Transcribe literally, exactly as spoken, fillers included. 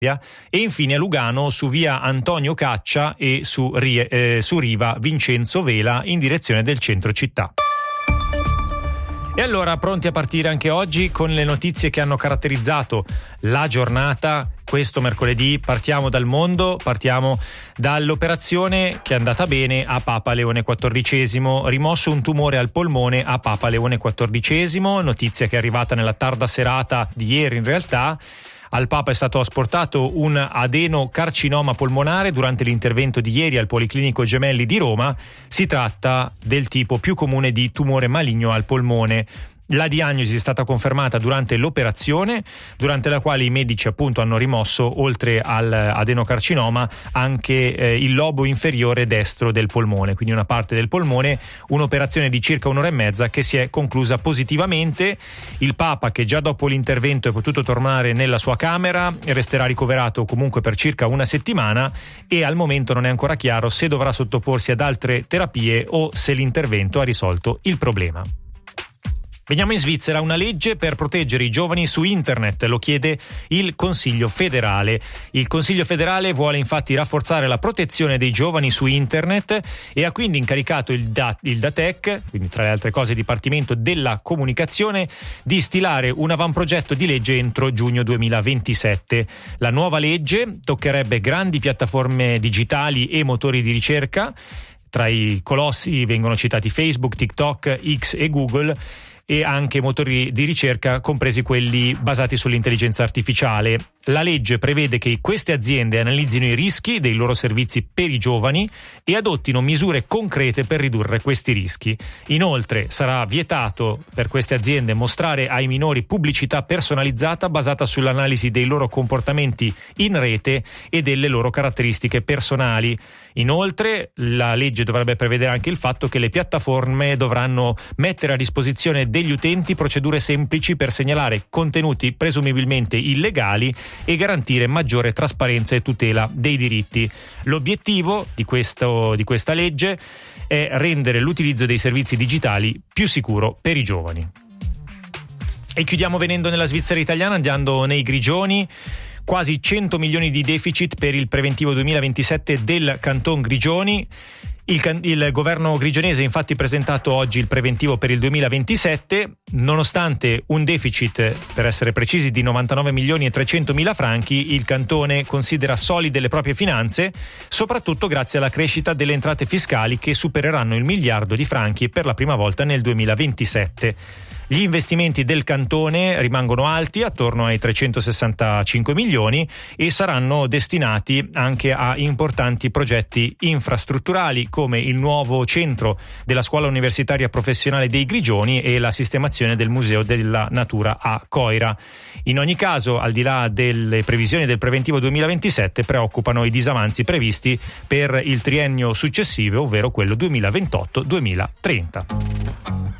e infine a Lugano su via Antonio Caccia e su, Rie, eh, su Riva Vincenzo Vela in direzione del centro città. E allora, pronti a partire anche oggi con le notizie che hanno caratterizzato la giornata questo mercoledì. Partiamo dal mondo, partiamo dall'operazione che è andata bene a Papa Leone quattordicesimo. Rimosso un tumore al polmone a Papa Leone quattordicesimo, notizia che è arrivata nella tarda serata di ieri in realtà. Al Papa è stato asportato un adenocarcinoma polmonare durante l'intervento di ieri al Policlinico Gemelli di Roma. Si tratta del tipo più comune di tumore maligno al polmone. La diagnosi è stata confermata durante l'operazione, durante la quale i medici appunto hanno rimosso, oltre all'adenocarcinoma, anche eh, il lobo inferiore destro del polmone, quindi una parte del polmone. Un'operazione di circa un'ora e mezza che si è conclusa positivamente. Il Papa, che già dopo l'intervento è potuto tornare nella sua camera, resterà ricoverato comunque per circa una settimana e al momento non è ancora chiaro se dovrà sottoporsi ad altre terapie o se l'intervento ha risolto il problema. Veniamo in Svizzera. Una legge per proteggere i giovani su internet, lo chiede il Consiglio federale. Il Consiglio federale vuole infatti rafforzare la protezione dei giovani su internet e ha quindi incaricato il, D A- il DATEC, quindi tra le altre cose Dipartimento della Comunicazione, di stilare un avamprogetto di legge entro giugno duemilaventisette. La nuova legge toccherebbe grandi piattaforme digitali e motori di ricerca. Tra i colossi vengono citati Facebook, TikTok, X e Google, e anche motori di ricerca, compresi quelli basati sull'intelligenza artificiale. La legge prevede che queste aziende analizzino i rischi dei loro servizi per i giovani e adottino misure concrete per ridurre questi rischi. Inoltre sarà vietato per queste aziende mostrare ai minori pubblicità personalizzata basata sull'analisi dei loro comportamenti in rete e delle loro caratteristiche personali. Inoltre la legge dovrebbe prevedere anche il fatto che le piattaforme dovranno mettere a disposizione degli utenti procedure semplici per segnalare contenuti presumibilmente illegali e garantire maggiore trasparenza e tutela dei diritti. L'obiettivo di questo, di questa legge è rendere l'utilizzo dei servizi digitali più sicuro per i giovani. E chiudiamo venendo nella Svizzera italiana, andando nei Grigioni. Quasi cento milioni di deficit per il preventivo duemilaventisette del Canton Grigioni. Il, can- il governo grigionese ha infatti presentato oggi il preventivo per il duemilaventisette, nonostante un deficit, per essere precisi, di novantanove milioni e trecentomila franchi. Il cantone considera solide le proprie finanze, soprattutto grazie alla crescita delle entrate fiscali che supereranno il miliardo di franchi per la prima volta nel duemilaventisette. Gli investimenti del cantone rimangono alti, attorno ai trecentosessantacinque milioni, e saranno destinati anche a importanti progetti infrastrutturali come il nuovo centro della Scuola Universitaria Professionale dei Grigioni e la sistemazione del Museo della Natura a Coira. In ogni caso, al di là delle previsioni del preventivo duemilaventisette, preoccupano i disavanzi previsti per il triennio successivo, ovvero quello duemilaventotto duemilatrenta.